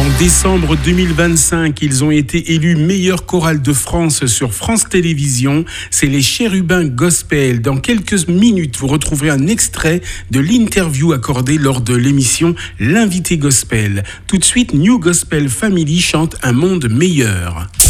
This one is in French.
En décembre 2025, ils ont été élus meilleure chorale de France sur France Télévisions. C'est les Chérubins Gospel. Dans quelques minutes, vous retrouverez un extrait de l'interview accordée lors de l'émission L'invité Gospel. Tout de suite, New Gospel Family chante Un monde meilleur.